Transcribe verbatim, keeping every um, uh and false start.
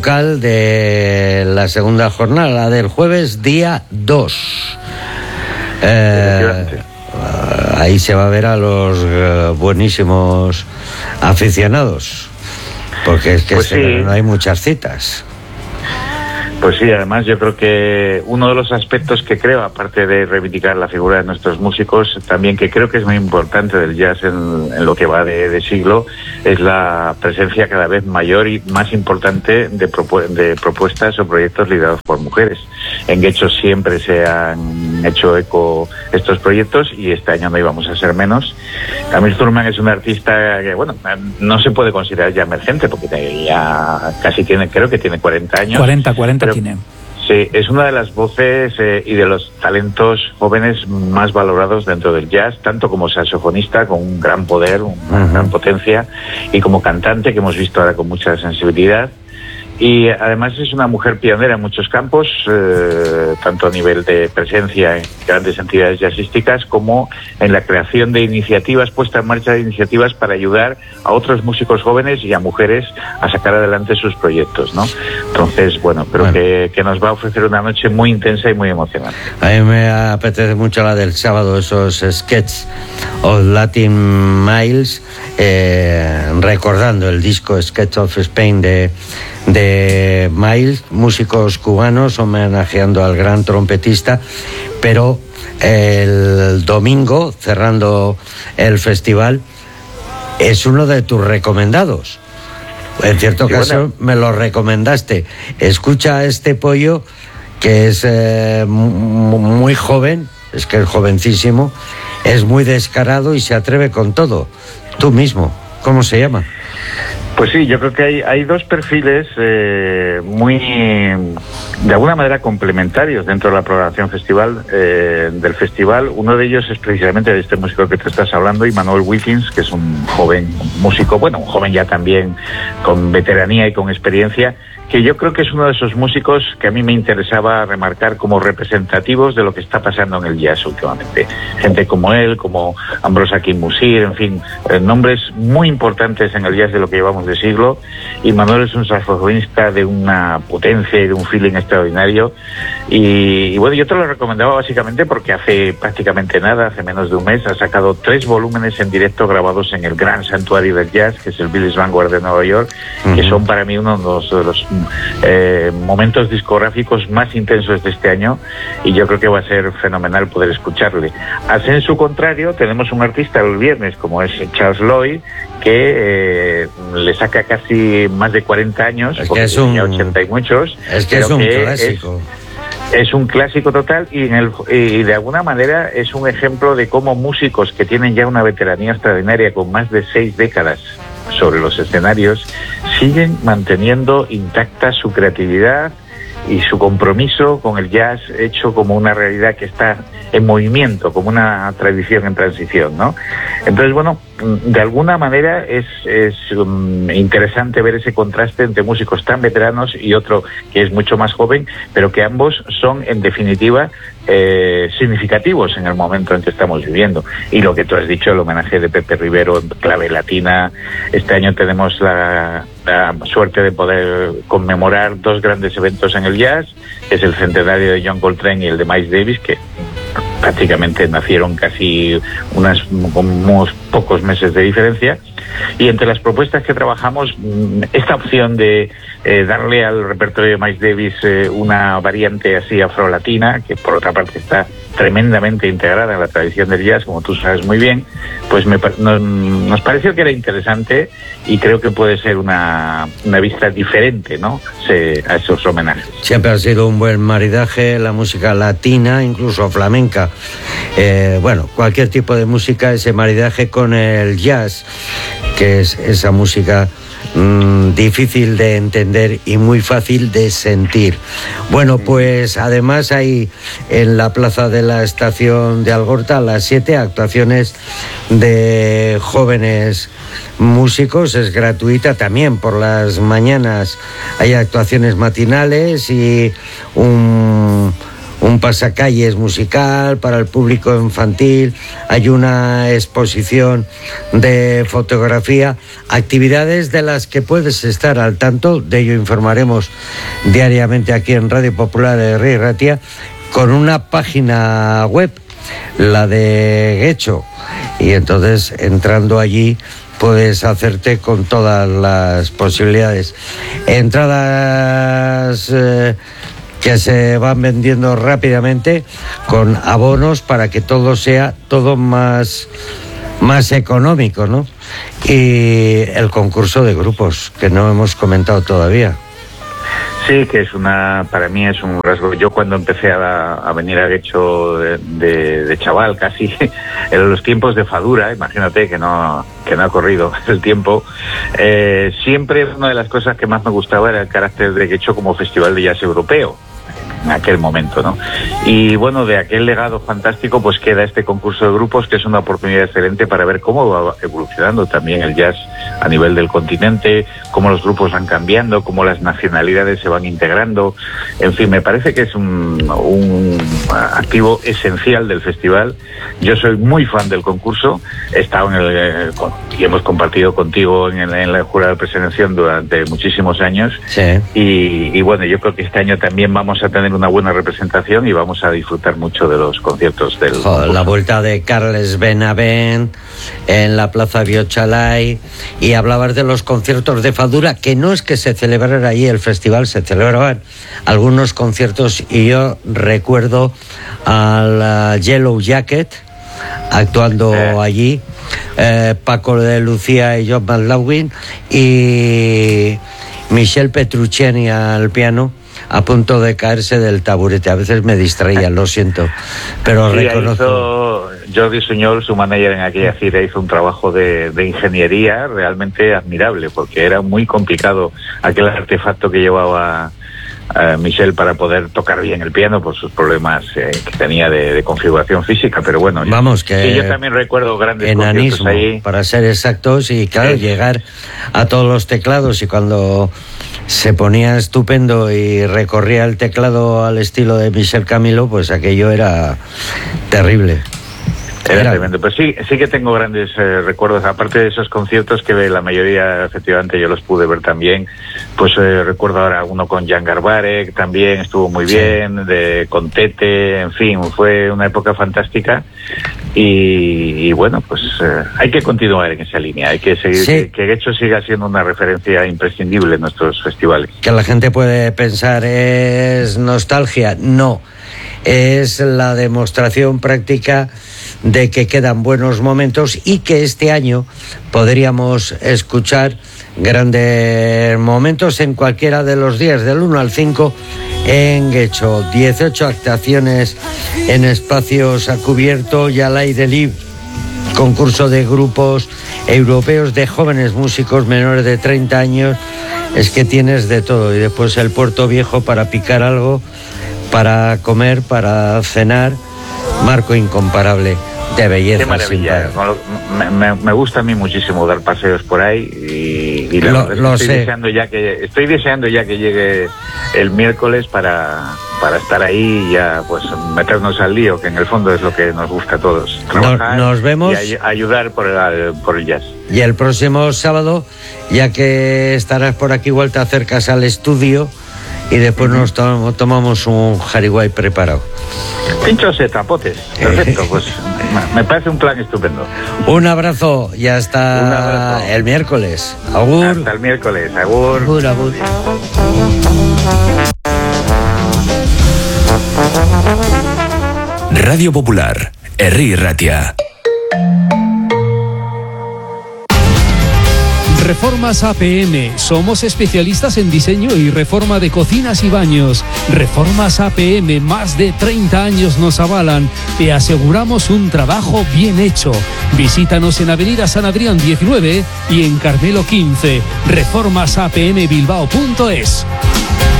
local de la segunda jornada, la del jueves día dos. Eh, ahí se va a ver a los uh, buenísimos aficionados, porque es que pues se, sí. no hay muchas citas. Pues sí, además yo creo que uno de los aspectos que creo, aparte de reivindicar la figura de nuestros músicos, también que creo que es muy importante del jazz en, en lo que va de, de siglo, es la presencia cada vez mayor y más importante de, propu- de propuestas o proyectos liderados por mujeres. En Getxo siempre se han hecho eco estos proyectos y este año no íbamos a ser menos. Camille Thurman es un artista que, bueno, no se puede considerar ya emergente porque ya casi tiene, creo que tiene cuarenta años. cuarenta, cuarenta tiene. Sí, es una de las voces eh, y de los talentos jóvenes más valorados dentro del jazz, tanto como saxofonista, con un gran poder, una uh-huh. gran potencia, y como cantante, que hemos visto ahora con mucha sensibilidad. Y además es una mujer pionera en muchos campos, eh, tanto a nivel de presencia en grandes entidades jazzísticas como en la creación de iniciativas, puesta en marcha de iniciativas para ayudar a otros músicos jóvenes y a mujeres a sacar adelante sus proyectos, ¿no? Entonces, bueno, creo bueno. Que, que nos va a ofrecer una noche muy intensa y muy emocionante. A mí me apetece mucho la del sábado, esos sketches of Latin Miles, eh, recordando el disco Sketch of Spain de de Miles, músicos cubanos homenajeando al gran trompetista, pero el domingo, cerrando el festival, es uno de tus recomendados. En cierto sí, caso bueno. me lo recomendaste. Escucha a este pollo que es eh, muy joven, es que es jovencísimo, es muy descarado y se atreve con todo. Tú mismo, ¿cómo se llama? Pues sí, yo creo que hay, hay dos perfiles eh, muy, de alguna manera, complementarios dentro de la programación festival eh, del festival. Uno de ellos es precisamente de este músico que te estás hablando, Immanuel Wilkins, que es un joven músico, bueno, un joven ya también con veteranía y con experiencia, que yo creo que es uno de esos músicos que a mí me interesaba remarcar como representativos de lo que está pasando en el jazz últimamente. Gente como él, como Ambrosa Kim-Musir, en fin, eh, nombres muy importantes en el jazz de lo que llevamos de siglo. Y Manuel es un saxofonista de una potencia y de un feeling extraordinario. Y, y bueno, yo te lo recomendaba básicamente porque hace prácticamente nada, hace menos de un mes, ha sacado tres volúmenes en directo grabados en el gran santuario del jazz, que es el Billy's Vanguard de Nueva York, uh-huh. que son para mí uno de los, de los Eh, momentos discográficos más intensos de este año, y yo creo que va a ser fenomenal poder escucharle. Así, en su contrario, tenemos un artista el viernes como es Charles Lloyd, que eh, le saca casi más de cuarenta años, es porque que es un, tenía ochenta y muchos. Es que es un que clásico. Es, Es un clásico total y, en el, y de alguna manera es un ejemplo de cómo músicos que tienen ya una veteranía extraordinaria con más de seis décadas sobre los escenarios siguen manteniendo intacta su creatividad y su compromiso con el jazz, hecho como una realidad que está en movimiento, como una tradición en transición, ¿no? Entonces, bueno, de alguna manera es, es um, interesante ver ese contraste entre músicos tan veteranos y otro que es mucho más joven, pero que ambos son, en definitiva, eh, significativos en el momento en que estamos viviendo. Y lo que tú has dicho, el homenaje de Pepe Rivero en clave latina. Este año tenemos la, la suerte de poder conmemorar dos grandes eventos en el jazz, que es el centenario de John Coltrane y el de Miles Davis, que prácticamente nacieron casi unas, unos pocos meses de diferencia. Y entre las propuestas que trabajamos, esta opción de eh, darle al repertorio de Miles Davis eh, una variante así afrolatina, que por otra parte está tremendamente integrada en la tradición del jazz, como tú sabes muy bien, pues me, nos, nos pareció que era interesante y creo que puede ser una, una vista diferente, ¿no?, Se, a esos homenajes. Siempre ha sido un buen maridaje la música latina, incluso flamenca. Eh, bueno, cualquier tipo de música, ese maridaje con el jazz, que es esa música mmm, difícil de entender y muy fácil de sentir. Bueno, pues además hay en la plaza de la estación de Algorta a las siete actuaciones de jóvenes músicos, es gratuita también por las mañanas, hay actuaciones matinales y un un pasacalles musical para el público infantil, hay una exposición de fotografía, actividades de las que puedes estar al tanto, de ello informaremos diariamente aquí en Radio Popular de Herri Ratia, con una página web, la de Getxo, y entonces entrando allí puedes hacerte con todas las posibilidades. Entradas eh, que se van vendiendo rápidamente con abonos para que todo sea todo más, más económico, ¿no? Y el concurso de grupos, que no hemos comentado todavía. Sí, que es una, para mí es un rasgo. Yo cuando empecé a, a venir a Getxo de, de, de chaval, casi en los tiempos de Fadura, imagínate que no que no ha corrido el tiempo, eh, siempre una de las cosas que más me gustaba era el carácter de Getxo como festival de jazz europeo en aquel momento, ¿no? Y bueno, de aquel legado fantástico pues queda este concurso de grupos, que es una oportunidad excelente para ver cómo va evolucionando también el jazz a nivel del continente, cómo los grupos van cambiando, cómo las nacionalidades se van integrando. En fin, me parece que es un, un activo esencial del festival. Yo soy muy fan del concurso, he estado en el, y hemos compartido contigo en, el, en la jurada de preselección durante muchísimos años. Sí. Y, y bueno, yo creo que este año también vamos a tener una buena representación y vamos a disfrutar mucho de los conciertos del Joder, la vuelta de Carles Benavent en la Plaza Biochalay, y hablabas de los conciertos de Fadura, que no es que se celebrara allí el festival, se celebraban algunos conciertos, y yo recuerdo al uh, Yellow Jacket actuando eh. allí, eh, Paco de Lucía y John McLaughlin y Michel Petrucciani al piano, a punto de caerse del taburete. A veces me distraía, lo siento, pero sí, reconozco. Hizo Jordi Suñol, su manager en aquella gira, hizo un trabajo de, de ingeniería realmente admirable, porque era muy complicado aquel artefacto que llevaba a Michel para poder tocar bien el piano por sus problemas eh, que tenía de, de configuración física, pero bueno, vamos, que sí, yo también recuerdo grandes enanismo, conciertos ahí, para ser exactos, y claro, sí, llegar a todos los teclados, y cuando se ponía estupendo y recorría el teclado al estilo de Michel Camilo, pues aquello era terrible. Era, era tremendo, pero sí, sí que tengo grandes eh, recuerdos, aparte de esos conciertos que la mayoría efectivamente yo los pude ver también, pues eh, recuerdo ahora uno con Jan Garbarek, también estuvo muy sí. bien, de, con Tete, en fin, fue una época fantástica, y, y bueno, pues eh, hay que continuar en esa línea, hay que seguir, sí. que, que Getxo siga siendo una referencia imprescindible en nuestros festivales. Que la gente puede pensar, ¿es nostalgia? No, es la demostración práctica de que quedan buenos momentos, y que este año podríamos escuchar grandes momentos en cualquiera de los días del uno al cinco en Getxo. dieciocho actuaciones en espacios a cubierto y al aire libre, concurso de grupos europeos de jóvenes músicos menores de treinta años. Es que tienes de todo, y después el Puerto Viejo para picar algo, para comer, para cenar, marco incomparable de belleza. Qué maravilla. Me, me, me gusta a mí muchísimo dar paseos por ahí, y, y lo, lo, lo estoy sé. deseando ya que estoy deseando ya que llegue el miércoles para para estar ahí y ya pues meternos al lío, que en el fondo es lo que nos gusta a todos. Trabajar nos, nos vemos y ay, ayudar por el, por el jazz. Y el próximo sábado, ya que estarás por aquí, igual te acercas al estudio y después uh-huh. nos to- tomamos un jariguay preparado. Pinchos de tapotes. Perfecto, pues me parece un plan estupendo. Un abrazo y hasta un abrazo. El miércoles. Agur. Hasta el miércoles. Agur. Agur, agur. Radio Popular, Herri Ratia. Reformas A P M. Somos especialistas en diseño y reforma de cocinas y baños. Reformas A P M, más de treinta años nos avalan. Te aseguramos un trabajo bien hecho. Visítanos en Avenida San Adrián diecinueve y en Carmelo quince. reformas a p m bilbao punto es.